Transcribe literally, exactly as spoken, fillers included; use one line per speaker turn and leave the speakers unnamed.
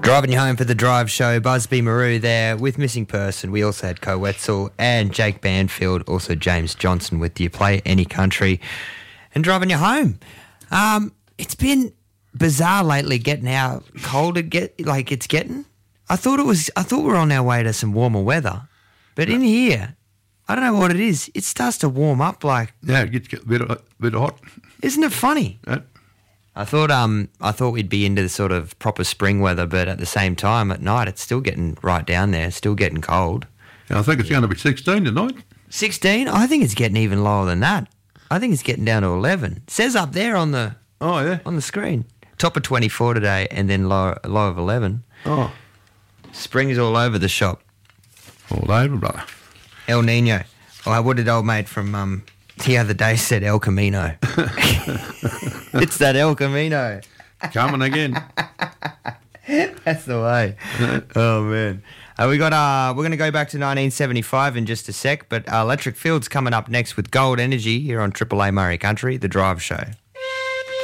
Driving you home for the drive show, Busby Maru there with Missing Person. We also had Co Wetzel and Jake Banfield, also James Johnson with Do You Play Any Country, and driving you home. Um, it's been bizarre lately getting how cold it get like it's getting. I thought it was. I thought we were on our way to some warmer weather, but in here, I don't know what it is. It starts to warm up. Like
yeah, it gets a bit, a bit hot.
Isn't it funny?
Yeah.
I thought um I thought we'd be into the sort of proper spring weather, but at the same time at night it's still getting right down there, still getting cold.
Yeah, I think it's going to be sixteen tonight.
sixteen? I think it's getting even lower than that. I think it's getting down to eleven. It says up there on the
oh yeah
on the screen. Top of twenty-four today and then low low of eleven.
Oh.
Spring's all over the shop.
All over, brother.
El Nino. Oh, what did old mate from um the other day said El Camino. It's that El Camino.
Coming again.
That's the way. Oh, man. Uh, we got, uh, we're going to go back to nineteen seventy-five in just a sec, but uh, Electric Field's coming up next with Gold Energy here on Triple A Murray Country, The Drive Show.